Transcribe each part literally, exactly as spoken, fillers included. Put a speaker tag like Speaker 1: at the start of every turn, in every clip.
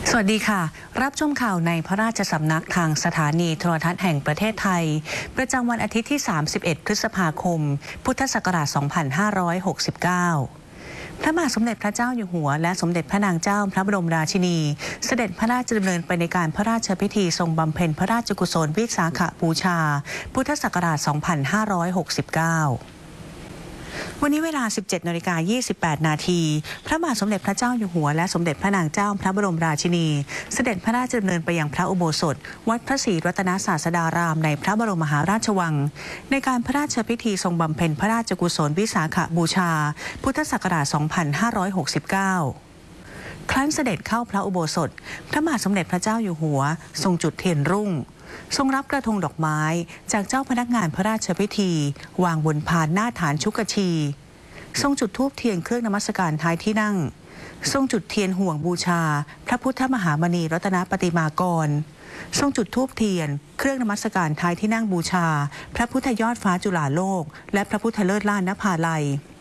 Speaker 1: สวัสดีค่ะรับชมข่าวในพระราชสำนักทางสถานีโทรทัศน์แห่งประเทศไทยประจำวันอาทิตย์ที่ สามสิบเอ็ด พฤษภาคม พุทธศักราช สองพันห้าร้อยหกสิบเก้า พระบาทสมเด็จพระเจ้าอยู่หัวและสมเด็จพระนางเจ้าพระบรมราชินีเสด็จพระราชดำเนินไปในการพระราชพิธีทรงบำเพ็ญพระราชกุศลวิสาขบูชาพุทธศักราช สองพันห้าร้อยหกสิบเก้าวันนี้เวลา สิบเจ็ดนาฬิกายี่สิบแปด นาทีพระบาทสมเด็จพระเจ้าอยู่หัวและสมเด็จพระนางเจ้าพระบรมราชินีเสด็จพระราชดำเนินไปยังพระอุโบสถวัดพระศรีรัตนศาสดารามในพระบรมมหาราชวังในการพระราชพิธีทรงบำเพ็ญพระราชกุศลวิสาขบูชาพุทธศักราช สองพันห้าร้อยหกสิบเก้า ครั้นเสด็จเข้าพระอุโบสถพระบาทสมเด็จพระเจ้าอยู่หัวทรงจุดเทียนรุ่งทรงรับกระทงดอกไม้จากเจ้าพนักงานพระราชพิธีวางบนพานหน้าฐานชุกชีทรงจุดธูปเทียนเครื่องนมัสการท้ายที่นั่งทรงจุดเทียนห่วงบูชาพระพุทธมหามณีรัตนปฏิมากรทรงจุดธูปเทียนเครื่องนมัสการท้ายที่นั่งบูชาพระพุทธยอดฟ้าจุฬาโลกและพระพุทธเลิศล้านนภาลัย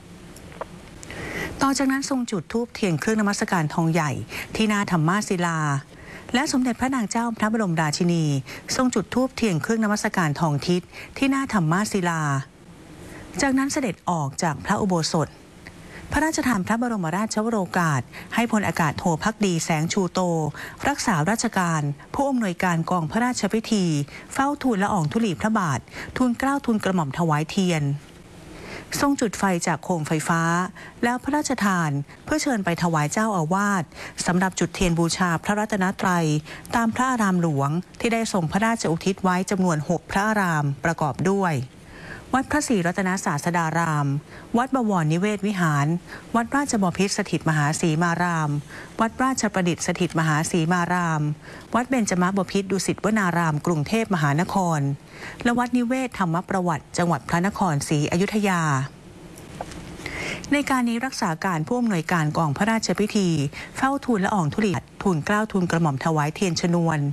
Speaker 1: ต่อจากนั้นทรงจุดธูปเทียนเครื่องนมัสการทองใหญ่ที่หน้าธรรมาศิลาและสมเด็จพระนางเจ้าพระบรมราชินีทรงจุดธูปเทียนเครื่องนมัสการทองทิศที่หน้าธรรมาศิลาจากนั้นเสด็จออกจากพระอุโบสถพระราชทานพระบรมราชวโรกาสให้พลอากาศโทภักดีแสงชูโตรักษาราชการผู้อำนวยการกองพระราชพิธีเฝ้าทูลละอองธุลีพระบาททูลเกล้าทูลกระหม่อมถวายเทียนทรงจุดไฟจากโคมไฟฟ้าแล้วพระราชทานเพื่อเชิญไปถวายเจ้าอาวาสสำหรับจุดเทียนบูชาพระรัตนตรัยตามพระอารามหลวงที่ได้ทรงพระราชอุทิศไว้จำนวนหกพระอารามประกอบด้วยวัดพระศรีรัตนศาสดารามวัดบวรนิเวศวิหารวัดราชบพิตรสถิตมหาสีมารามวัดราชประดิษฐ์สถิตมหาสีมารามวัดเบญจมบพิตรดุสิตวนารามกรุงเทพมหานครและวัดนิเวศธรรมประวัติจังหวัดพระนครศรีอยุธยาในการนี้รักษาการผู้อำนวยการกองพระราชพิธีเฝ้าทูลละอองธุลีทูลเกล้าทูลกระหม่อมถวายเทียนชนวน